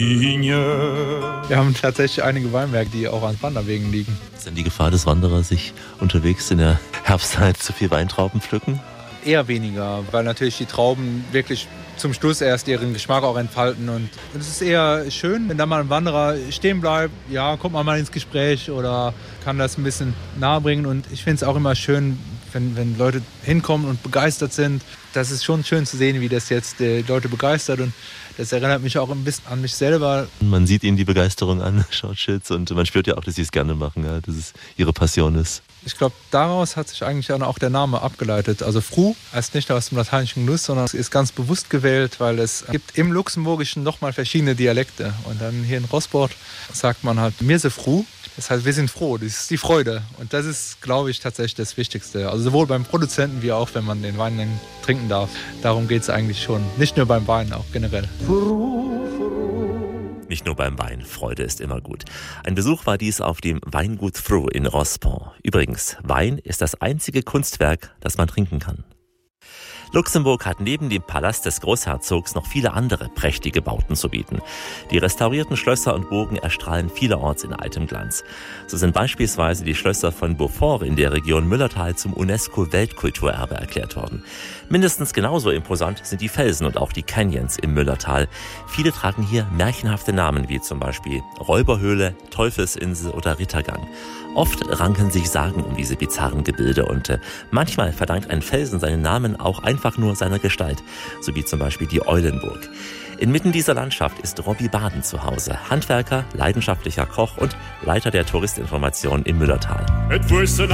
Wir haben tatsächlich einige Weinberge, die auch an Wanderwegen liegen. Ist denn die Gefahr des Wanderers, sich unterwegs in der Herbstzeit zu viel Weintrauben pflücken? Eher weniger, weil natürlich die Trauben wirklich zum Schluss erst ihren Geschmack auch entfalten. Und es ist eher schön, wenn da mal ein Wanderer stehen bleibt, ja, kommt man mal ins Gespräch oder kann das ein bisschen nahe bringen. Und ich finde es auch immer schön, wenn Leute hinkommen und begeistert sind. Das ist schon schön zu sehen, wie das jetzt die Leute begeistert. Und das erinnert mich auch ein bisschen an mich selber. Man sieht ihnen die Begeisterung an, Short Shits, und man spürt ja auch, dass sie es gerne machen, ja, dass es ihre Passion ist. Ich glaube, daraus hat sich eigentlich auch der Name abgeleitet. Also Fru heißt nicht aus dem lateinischen Genuss, sondern es ist ganz bewusst gewählt, weil es gibt im Luxemburgischen nochmal verschiedene Dialekte. Und dann hier in Rosport sagt man halt mir se Fru. Das heißt, wir sind froh, das ist die Freude. Und das ist, glaube ich, tatsächlich das Wichtigste. Also sowohl beim Produzenten wie auch, wenn man den Wein dann trinken darf. Darum geht es eigentlich schon. Nicht nur beim Wein, auch generell. Nicht nur beim Wein, Freude ist immer gut. Ein Besuch war dies auf dem Weingut Fru in Rospont. Übrigens, Wein ist das einzige Kunstwerk, das man trinken kann. Luxemburg hat neben dem Palast des Großherzogs noch viele andere prächtige Bauten zu bieten. Die restaurierten Schlösser und Burgen erstrahlen vielerorts in altem Glanz. So sind beispielsweise die Schlösser von Beaufort in der Region Müllertal zum UNESCO-Weltkulturerbe erklärt worden. Mindestens genauso imposant sind die Felsen und auch die Canyons im Müllertal. Viele tragen hier märchenhafte Namen wie zum Beispiel Räuberhöhle, Teufelsinsel oder Rittergang. Oft ranken sich Sagen um diese bizarren Gebilde und manchmal verdankt ein Felsen seinen Namen auch einfach nur seiner Gestalt, so wie zum Beispiel die Eulenburg. Inmitten dieser Landschaft ist Robby Baden zu Hause, Handwerker, leidenschaftlicher Koch und Leiter der Touristinformation im Müllertal.